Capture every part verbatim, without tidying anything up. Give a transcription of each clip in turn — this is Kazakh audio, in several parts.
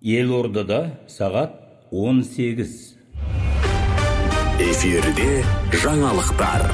Елордада сағат он сегіз. Эфирде жаңалықтар.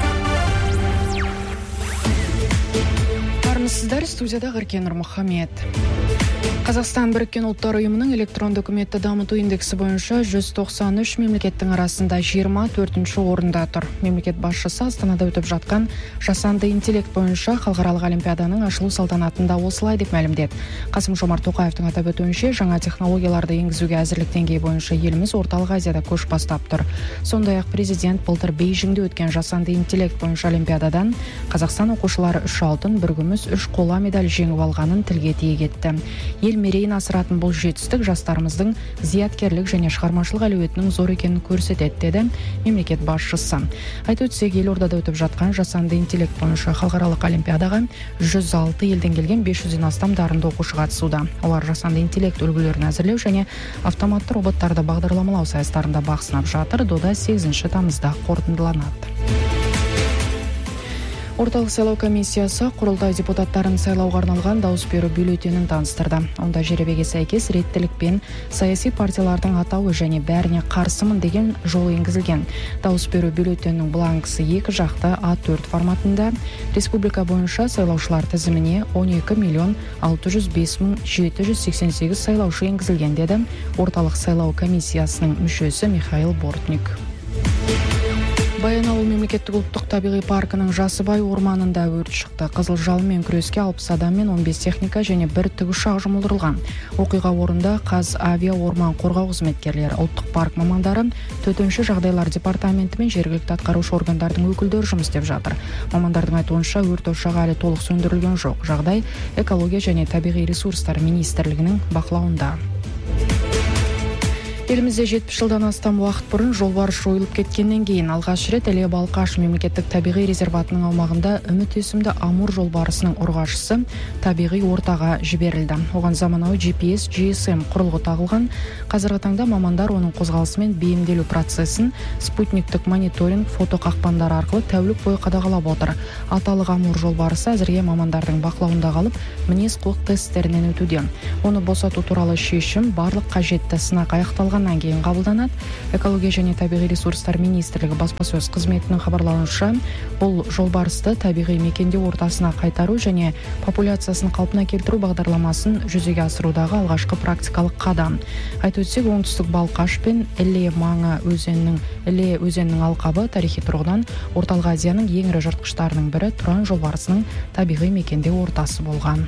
Армысыздар, студияда Ғыркен Нұрмұхамед. Қазақстан Біріккен ұлттар ұйымының электронды үкіметті дамыту индексі бойынша жүз тоқсан үш мемлекеттің арасында жиырма төртінші орында тұр. Мемлекет басшысы Астанада өтіп жатқан жасанды интеллект бойынша халықаралық олимпиаданың ашылу салтанатында осылай деп мәлімдеді. Қасым-Жомарт Тоқаевтың атап өтуінше, жаңа технологияларды енгізуге әзірлік деңгейі бойынша еліміз орталық Азияда көш бастап тұр. Сондай-ақ президент былтыр Бейжіңде өткен жасанды интеллект бойынша олимпиададан Қазақстан оқушылары үш алтын, бір күміс, үш қола медаль жеңіп алғанын тілге тиек етті. Ел мерейін асыратын бұл жетістік жастарымыздың зияткерлік және шығармашылық әлеуетінің зор екенін көрсетеді, деді мемлекет басшысы. Айта өтсек, елордада өтіп жатқан жасанды интеллект бойынша халықаралық олимпиадаға жүз алты елден келген бес жүзден астам дарынды оқушы қатысуда. Олар жасанды интеллект үлгілерін әзірлеу және автоматты роботтарды бағдарламалау сайыстарында бақ сынап жатыр. Дода сегізінші тамызда қорытындыланады. Орталық сайлау комиссиясы құрылтай депутаттарын сайлауға арналған дауыс беру бюллетенін таныстырды. Онда жеребеге сәйкес реттілікпен саяси партиялардың атауы және бәріне қарсымын деген жол енгізілген. Дауыс беру бюллетенінің бланкісі екі жақты а төрт форматында. Республика бойынша сайлаушылар тізіміне он екі миллион алты жүз бес мың жеті жүз сексен сегіз сайлаушы енгізілген, деді орталық сайлау комиссиясының мүшесі Михаил Бортник. Баянауыл мемлекеттік ұлттық табиғи паркінің Жасыбай орманында өрт шықты. Қызыл жалынмен күреске алпыс адам мен он бес техника және бір тікұшақ жұмылдырылған. Оқиға орнында Қазавиа орман қорғау қызметкерлері, ұлттық парк мамандары, төтенше жағдайлар департаменті мен жергілікті атқарушы органдардың өкілдері жұмыс істеп жатыр. Мамандардың айтуынша, өрт ошағы әлі толық сөндірілген жоқ. Жағдай экология және табиғи ресурстар министрлігінің бақылауында. Елімізде жетпіс жылдан астам уақыт бұрын жолбарыс жойылып кеткеннен кейін алғаш рет Іле-Балқаш мемлекеттік табиғи резерватының аумағында Үміт есімді Амур жолбарысының ұрғашысы табиғи ортаға жіберілді. Оған заманауи джи пи эс джи эс эм құрылғы тағылған. Қазіргі таңда мамандар оның қозғалысымен бейімделу процесін спутниктік мониторинг фотоқақпандары арқылы тәулік бойы қадағалап отыр. Аталық Амур жолбарысы әзірге мамандардың бақылауында қалып, мінез-құлық тесттерінен өтуде. Оны босату туралы шешім барлық қажетті сынақ аяқталған кейін қабылданады. Экология және табиғи ресурстар министрлігі баспасөз қызметінің хабарлауынша, бұл жолбарысты табиғи мекенде ортасына қайтару және популяциясын қалпына келтіру бағдарламасын жүзеге асырудағы алғашқы практикалық қадам. Айта өтсек, оңтүстік Балқаш пен Іле маңы өзенінің Іле өзенінің алқабы тарихи тұрғыдан орталық Азияның ең ірі жыртқыштарының бірі тұран жолбарысының табиғи мекенде ортасы болған.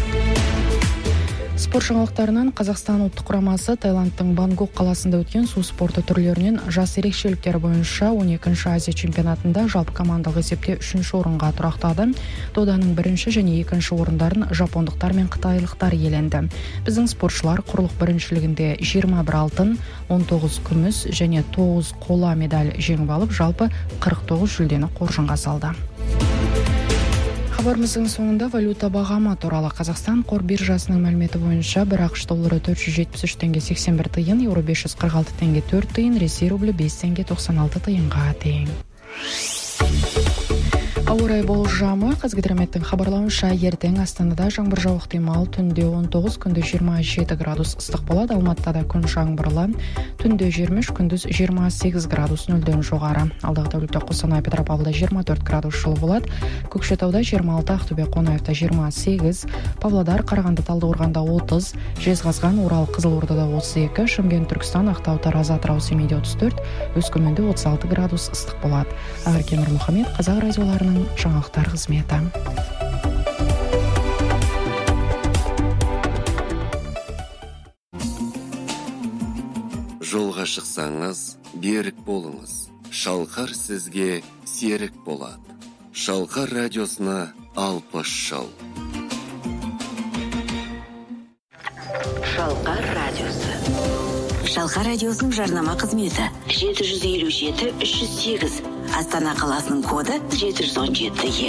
Спорт жаңалықтарынан Қазақстан ұлттық құрамасы Таиландтың Бангкок қаласында өткен су спорты түрлерінен жас ерекшеліктері бойынша он екінші Азия чемпионатында жалпы командалық есепте үшінші орынға тұрақтады. Доданың бірінші және екінші орындарын жапондықтар мен қытайлықтар иеленді. Біздің спортшылар құрлық біріншілігінде жиырма бір алтын, он тоғыз күміс және тоғыз қола медаль жеңіп алып, жалпы қырық тоғыз жүлдені қоржынға салды. Хабарымыздың соңында валюта бағамы туралы. Қазақстан қор биржасының мәліметі бойынша бір ақш доллары төрт жүз жетпіс үш теңге сексен бір тиын, еуро бес жүз қырық алты теңге төрт тиын, Ресей рублі бес теңге тоқсан алты тиынға тең. Ауа райы болжамы. Қазгидрометтің хабарлауынша, ертең Астанада жаңбыр жауып ықтимал, түнде он тоғыз, күндіз жиырма жеті градус ыстық болады. Алматыда күн жаңбырлы, түнде жиырма үш, күндіз жиырма сегіз градус, нөлден жоғары. Алдағы тәулікте Қостанай, Петропавлда жиырма төрт градус жылы болады. Көкшетауда жиырма алты, Ақтөбе, Қонаевта жиырма сегіз, Павлодар, Қарағанды, Талдықорғанда отыз, Жезқазған, Орал, Қызылордада отыз екі, Шымкент, Түркістан, Ақтау, Тараз, Атырау, Семейде отыз төрт, Өскеменде отыз алты градус ыстық болады. Ғыркен Нұрмұхамед, Қазақ радиоларының жаңалықтар қызметі. Жолға шықсаңыз, берік болыңыз. Шалқар сізге серік болады. Шалқар радиосына алпыс жыл. Шалқар радиосы. Шалқар радиосының жарнама қызметі жеті жүз елу жеті үш жүз сегіз. Астана қаласының коды жеті жүз он жеті.